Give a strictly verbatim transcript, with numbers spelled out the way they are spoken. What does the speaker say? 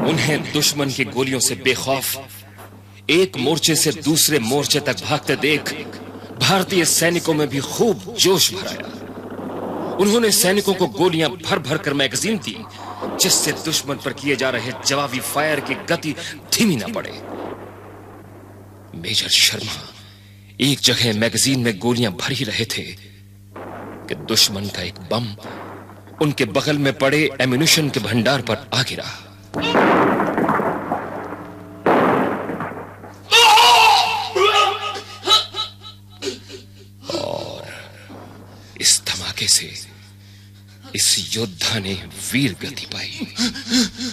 उन्हें दुश्मन की गोलियों से बेखौफ एक मोर्चे से दूसरे मोर्चे तक भागते देख भारतीय सैनिकों में भी खूब जोश भर आया। उन्होंने सैनिकों को गोलियां भर भर कर मैगजीन दी, जिससे दुश्मन पर किए जा रहे जवाबी फायर की गति धीमी न पड़े। मेजर शर्मा एक जगह मैगजीन में गोलियां भर ही रहे थे कि दुश्मन का एक बम उनके बगल में पड़े एम्यूनिशन के भंडार पर आ गिरा। और इस धमाके से इस योद्धा ने वीर गति पाई।